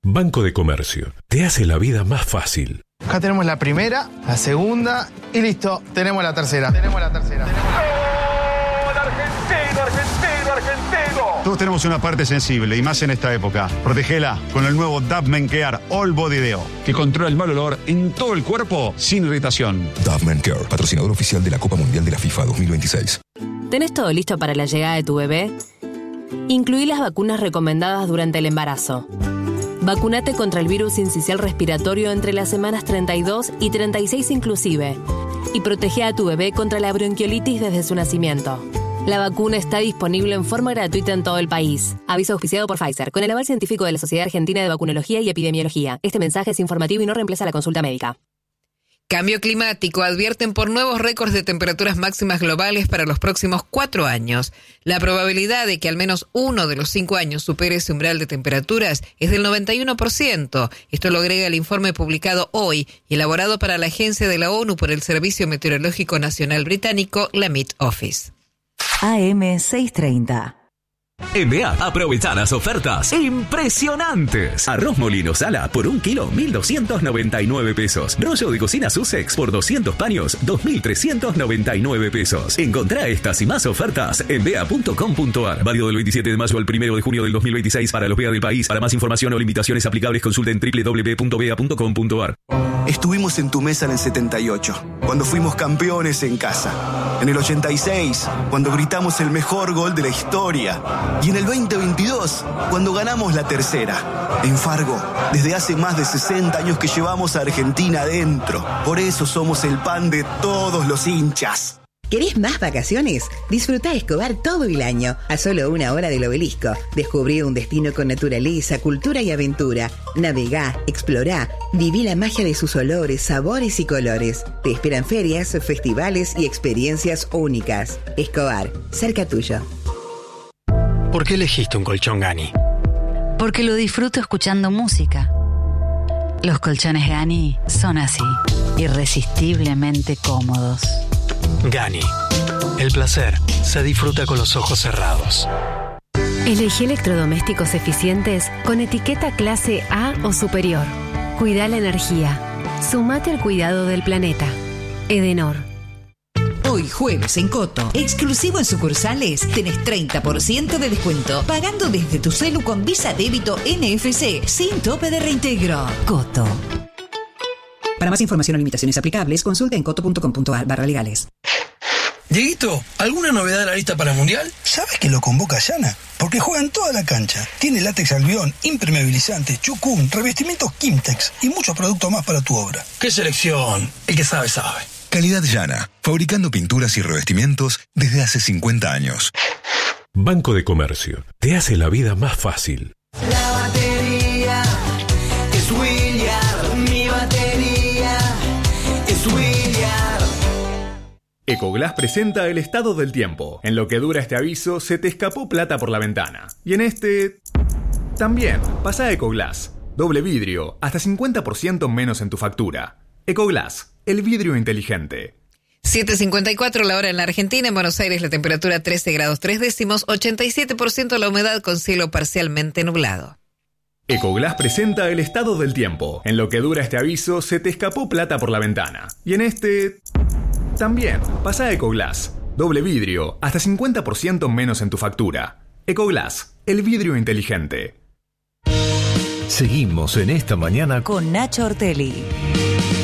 Banco de Comercio. Te hace la vida más fácil. Acá tenemos la primera, la segunda y listo, tenemos la tercera. ¡Gol! ¡Argentino, argentino, argentino! Todos tenemos una parte sensible y más en esta época. Protegela con el nuevo Dove Men Care All Body Deo, que controla el mal olor en todo el cuerpo sin irritación. Dove Men Care, patrocinador oficial de la Copa Mundial de la FIFA 2026. ¿Tenés todo listo para la llegada de tu bebé? Incluí las vacunas recomendadas durante el embarazo. Vacúnate contra el virus sincicial respiratorio entre las semanas 32 y 36 inclusive. Y protege a tu bebé contra la bronquiolitis desde su nacimiento. La vacuna está disponible en forma gratuita en todo el país. Aviso auspiciado por Pfizer, con el aval científico de la Sociedad Argentina de Vacunología y Epidemiología. Este mensaje es informativo y no reemplaza la consulta médica. Cambio climático. Advierten por nuevos récords de temperaturas máximas globales para los próximos 4 años. La probabilidad de que al menos uno de los 5 años supere ese umbral de temperaturas es del 91%. Esto lo agrega el informe publicado hoy y elaborado para la agencia de la ONU por el Servicio Meteorológico Nacional Británico, la Met Office. AM 630. En BEA, aprovecha las ofertas impresionantes. Arroz Molino Sala por 1 kilo, 1.299 pesos. Rollo de cocina Sussex por 200 paños, 2.399 pesos. Encontrá estas y más ofertas en bea.com.ar. Válido del 27 de mayo al 1 de junio del 2026 para los BEA del país. Para más información o limitaciones aplicables, consulten www.bea.com.ar. Estuvimos en tu mesa en el 78, cuando fuimos campeones en casa. En el 86, cuando gritamos el mejor gol de la historia. Y en el 2022, cuando ganamos la tercera. En Fargo, desde hace más de 60 años que llevamos a Argentina adentro. Por eso somos el pan de todos los hinchas. ¿Querés más vacaciones? Disfrutá Escobar todo el año, a solo 1 hora del Obelisco. Descubrí un destino con naturaleza, cultura y aventura. Navegá, explorá, viví la magia de sus olores, sabores y colores. Te esperan ferias, festivales y experiencias únicas. Escobar, cerca tuyo. ¿Por qué elegiste un colchón Gani? Porque lo disfruto escuchando música. Los colchones Gani son así, irresistiblemente cómodos. Gani. El placer se disfruta con los ojos cerrados. Elegí electrodomésticos eficientes con etiqueta clase A o superior. Cuida la energía. Sumate al cuidado del planeta. Edenor. Hoy jueves en Coto, exclusivo en sucursales, tenés 30% de descuento pagando desde tu celu con Visa Débito NFC sin tope de reintegro. Coto. Para más información o limitaciones aplicables, consulta en coto.com.ar/legales. Dieguito, ¿alguna novedad en la lista para el Mundial? ¿Sabes que lo convoca Yana? Porque juega en toda la cancha. Tiene látex algodón, impermeabilizante, chucún, revestimientos Kimtex y muchos productos más para tu obra. ¡Qué selección! El que sabe, sabe. Calidad Yana, fabricando pinturas y revestimientos desde hace 50 años. Banco de Comercio. Te hace la vida más fácil. La batería es William. Mi batería es William. Ecoglass presenta el estado del tiempo. En lo que dura este aviso, se te escapó plata por la ventana. Y en este... también. Pasa a Ecoglass. Doble vidrio, hasta 50% menos en tu factura. Ecoglass, el vidrio inteligente. 7:54 la hora en la Argentina. En Buenos Aires la temperatura 13 grados 3 décimos, 87% la humedad con cielo parcialmente nublado. Ecoglass presenta el estado del tiempo. En lo que dura este aviso, se te escapó plata por la ventana. Y en este... también. Pasa a Ecoglass. Doble vidrio, hasta 50% menos en tu factura. Ecoglass, el vidrio inteligente. Seguimos en esta mañana con Nacho Ortelli.